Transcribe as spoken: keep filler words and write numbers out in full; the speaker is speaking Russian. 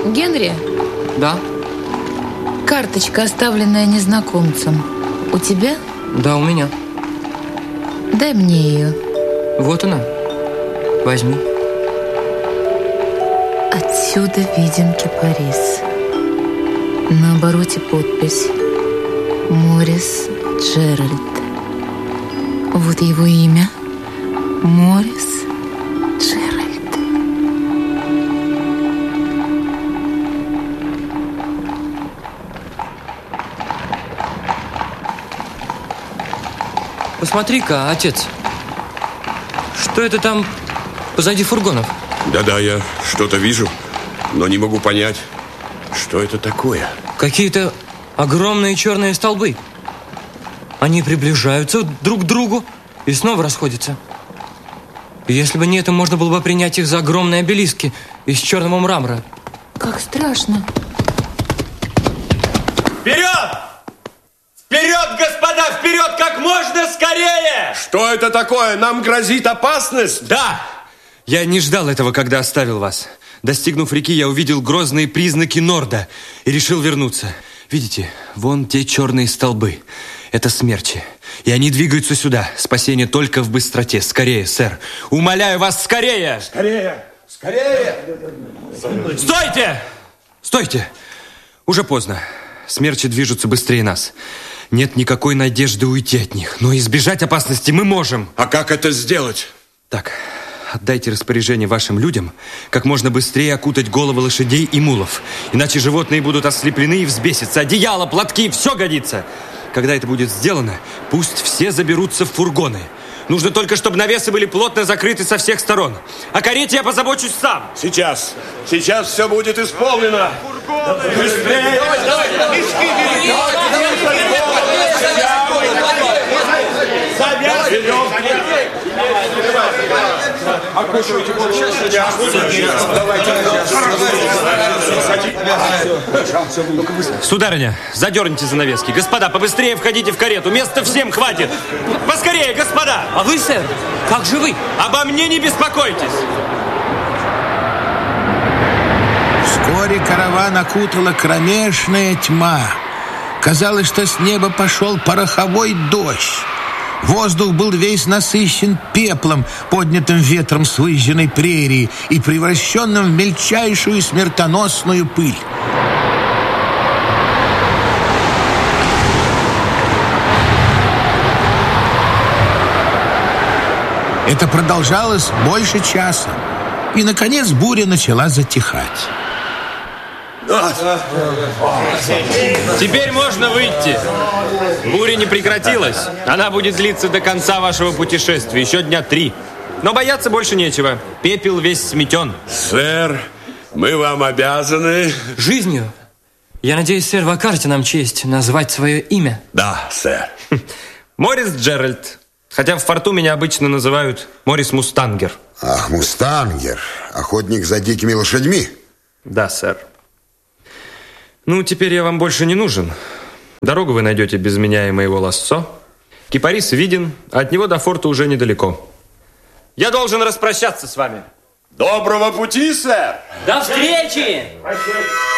Генри? Да. Карточка, оставленная незнакомцем. У тебя? Да, у меня. Дай мне ее. Вот она. Возьми. Отсюда виден кипарис. На обороте подпись Морис Джеральд. Вот его имя. Морис Джеральд. Посмотри-ка, отец. Что это там позади фургонов? Да-да, я что-то вижу, но не могу понять, что это такое. Какие-то огромные черные столбы. Они приближаются друг к другу и снова расходятся. И если бы не это, можно было бы принять их за огромные обелиски из черного мрамора. Как страшно. Вперед! Вперед, господа, вперед, как можно скорее! Что это такое? Нам грозит опасность? Да! Я не ждал этого, когда оставил вас. Достигнув реки, я увидел грозные признаки Норда и решил вернуться. Видите, вон те черные столбы. Это смерчи. И они двигаются сюда. Спасение только в быстроте. Скорее, сэр. Умоляю вас, скорее! Скорее! Скорее! Стойте! Стойте! Уже поздно. Смерчи движутся быстрее нас. Нет никакой надежды уйти от них. Но избежать опасности мы можем. А как это сделать? Так, отдайте распоряжение вашим людям как можно быстрее окутать головы лошадей и мулов. Иначе животные будут ослеплены и взбесятся. Одеяло, платки, все годится. Когда это будет сделано, пусть все заберутся в фургоны. Нужно только, чтобы навесы были плотно закрыты со всех сторон. О карете я позабочусь сам. Сейчас. Сейчас все будет исполнено. Быстрее! Сударыня, задерните занавески. Господа, побыстрее входите в карету. Места всем хватит. Поскорее, господа. А вы, сэр, как же вы? Обо мне не беспокойтесь. Вскоре караван окутала кромешная тьма. Казалось, что с неба пошел пороховой дождь. Воздух был весь насыщен пеплом, поднятым ветром с выжженной прерии и превращенным в мельчайшую смертоносную пыль. Это продолжалось больше часа. И, наконец, буря начала затихать. Теперь можно выйти. Буря не прекратилась. Она будет длиться до конца вашего путешествия. Еще дня три. Но бояться больше нечего. Пепел весь сметен. Сэр, мы вам обязаны... Жизнью. Я надеюсь, сэр, вы окажете нам честь назвать свое имя. Да, сэр. Морис Джеральд. Хотя в форту меня обычно называют Морис Мустангер. Ах, Мустангер. Охотник за дикими лошадьми. Да, сэр. Ну, теперь я вам больше не нужен. Дорогу вы найдете без меня и моего лассо. Кипарис виден, а от него до форта уже недалеко. Я должен распрощаться с вами. Доброго пути, сэр! До встречи!